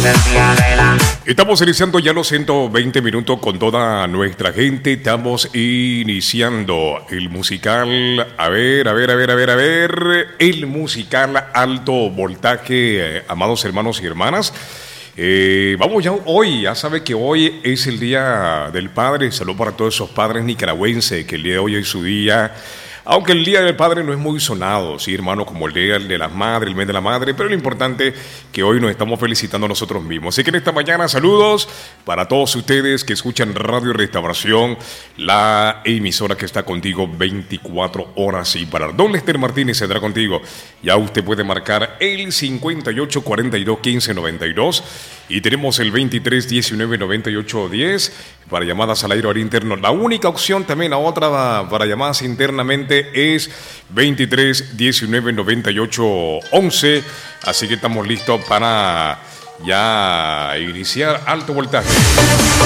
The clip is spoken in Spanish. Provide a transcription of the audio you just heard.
Estamos iniciando ya los 120 minutos con toda nuestra gente. Estamos iniciando el musical. A ver. El musical Alto Voltaje, amados hermanos y hermanas. Vamos ya hoy, ya sabe que hoy es el Día del Padre. Saludos para todos esos padres nicaragüenses que el día de hoy es su día. Aunque el Día del Padre no es muy sonado, sí, hermano, como el Día de las Madres, el mes de la Madre, pero lo importante es que hoy nos estamos felicitando nosotros mismos. Así que en esta mañana, saludos para todos ustedes que escuchan Radio Restauración, la emisora que está contigo 24 horas y para Don Lester Martínez estará contigo. Ya usted puede marcar el 58 42 15 92 y tenemos el 23 19 98 10 para llamadas al aire interno. La única opción también, la otra para llamadas internamente es 23 19 98 11. Así que estamos listos para ya iniciar Alto Voltaje.